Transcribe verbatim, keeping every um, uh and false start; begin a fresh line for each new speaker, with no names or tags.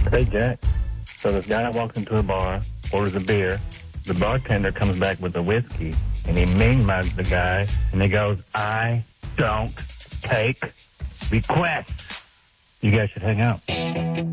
Hey, Jack. So this guy walks into a bar, orders a beer. The bartender comes back with a whiskey, and he ming-mugs the guy, and he goes, I don't take requests. You guys should hang out.